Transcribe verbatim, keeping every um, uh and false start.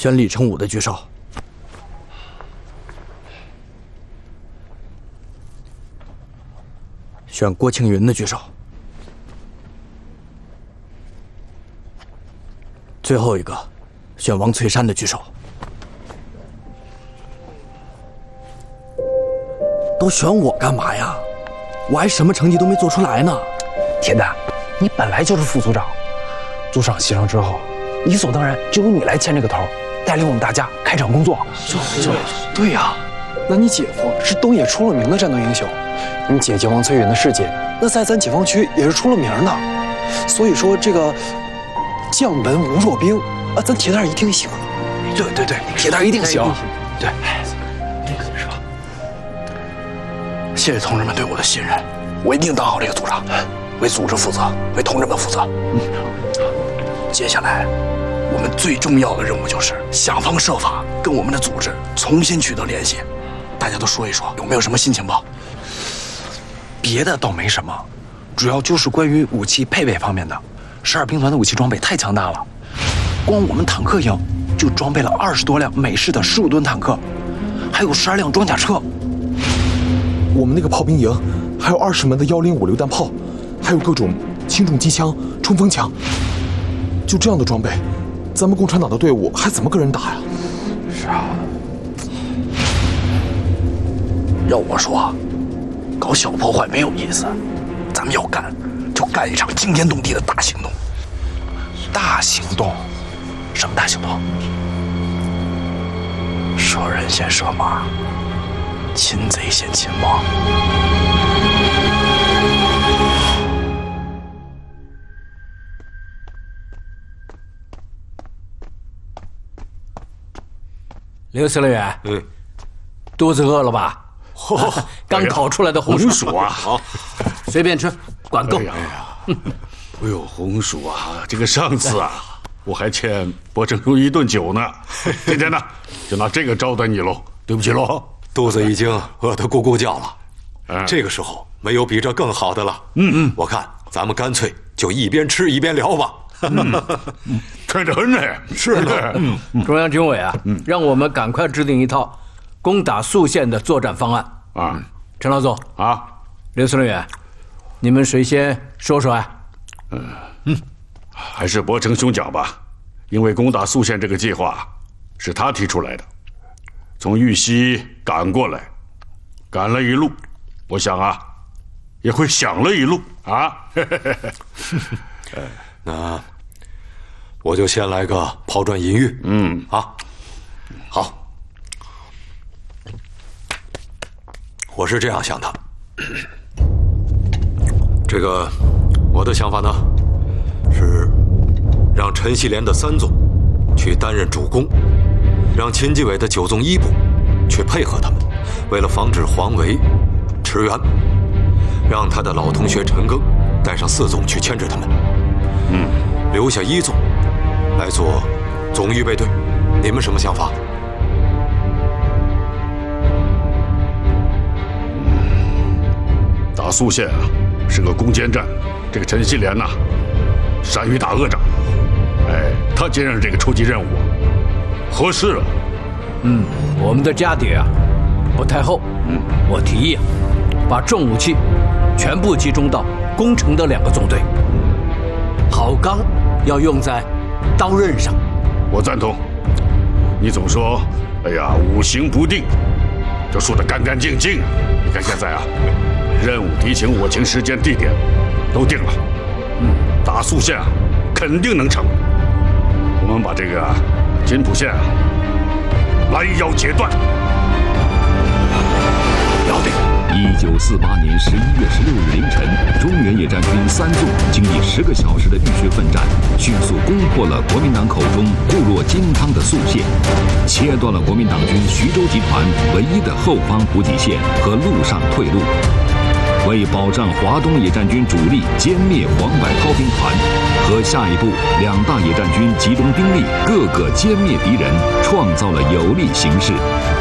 选李成武的举手。选郭庆云的举手。最后一个，选王翠山的举手。都选我干嘛呀？我还什么成绩都没做出来呢。 铁蛋，你本来就是副组长，组长牺牲之后，理所当然就由你来牵这个头，带领我们大家开展工作。 就就对呀，那你姐夫是东野出了名的战斗英雄，你姐姐王翠云的事迹，那在咱解放区也是出了名的。所以说这个将门无弱兵啊，咱铁蛋一定行。 对对对，铁蛋一定行。对， 是吧？谢谢同志们对我的信任，我一定当好这个组长，为组织负责，为同志们负责。嗯，接下来我们最重要的任务就是想方设法跟我们的组织重新取得联系。大家都说一说，有没有什么新情报？ 别的倒没什么，主要就是关于武器配备方面的。十二兵团的武器装备太强大了，光我们坦克营就装备了二十多辆美式的十五吨坦克，还有十二辆装甲车。 我们那个炮兵营还有二十门的幺零五榴弹炮，还有各种轻重机枪、冲锋枪。就这样的装备，咱们共产党的队伍还怎么跟人打呀？ 是啊，要我说，搞小破坏没有意思，咱们要干就干一场惊天动地的大行动。 大行动？什么大行动？ 射人先射马，擒贼先擒王。 刘司令员， 嗯， 肚子饿了吧？ 哦， 刚烤出来的红薯啊，好， 随便吃，管够。 哎呀，哎呦，红薯啊，这个上次啊，我还欠博成兄一顿酒呢，今天呢，就拿这个招待你喽，对不起喽。 肚子已经饿得咕咕叫了，嗯、这个时候没有比这更好的了。 嗯嗯， 我看咱们干脆就一边吃一边聊吧。 嗯，快着呢， 是的。 嗯，中央军委啊，嗯，让我们赶快制定一套攻打宿县的作战方案啊。 陈老总啊， 刘司令员，你们谁先说说啊？ 嗯嗯，还是博成兄讲吧，因为攻打宿县这个计划是他提出来的，从玉溪赶过来，赶了一路，我想啊，也会想了一路啊。 那我就先来个抛砖引玉。 嗯啊，好，我是这样想的。这个我的想法呢，是让陈锡联的三纵去担任主攻，让秦基伟的九纵一部去配合他们，为了防止黄维驰援，让他的老同学陈赓带上四纵去牵制他们。 嗯， 留下一纵来做总预备队，你们什么想法？ 打宿县啊，是个攻坚战，这个陈锡联呐、啊，善于打恶仗，哎，他接任这个抽级任务啊，合适了。 嗯，我们的家底啊不太厚，嗯，我提议啊，把重武器全部集中到攻城的两个纵队。好钢要用在刀刃上， 我赞同。你总说，哎呀，五行不定，就说得干干净净。你看现在啊，任务、敌情、我情、时间、地点都定了，嗯，打宿县啊，肯定能成。我们把这个金浦县啊，拦腰截断。 要定。 一九四八年十一月十六日凌晨，中原野战军三纵经历十个小时的浴血奋战，迅速攻破了国民党口中固若金汤的宿县，切断了国民党军徐州集团唯一的后方补给线和陆上退路。为保障华东野战军主力歼灭黄白炮兵团和下一步两大野战军集中兵力，各个歼灭敌人，创造了有利形势。